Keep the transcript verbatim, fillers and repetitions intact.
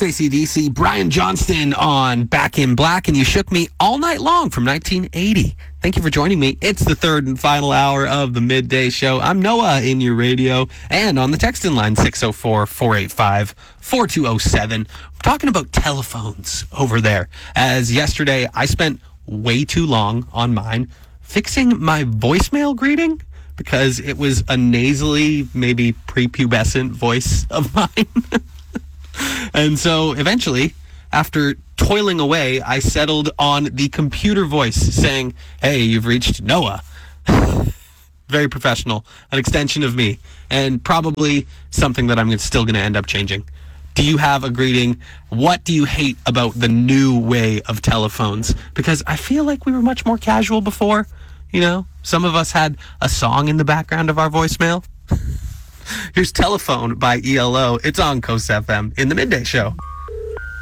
A C D C, Brian Johnston on Back in Black, and You Shook Me All Night Long from nineteen eighty. Thank you for joining me. It's the third and final hour of the midday show. I'm Noah in your radio and on the text-in line six oh four, four eight five, four two oh seven. We're talking about telephones over there, as yesterday I spent way too long on mine fixing my voicemail greeting because it was a nasally, maybe prepubescent voice of mine. And so eventually, after toiling away, I settled on the computer voice saying, "Hey, you've reached Noah." Very professional, an extension of me, and probably something that I'm still going to end up changing. Do you have a greeting? What do you hate about the new way of telephones? Because I feel like we were much more casual before. You know, some of us had a song in the background of our voicemail. Here's Telephone by E L O. It's on Coast F M in the Midday Show.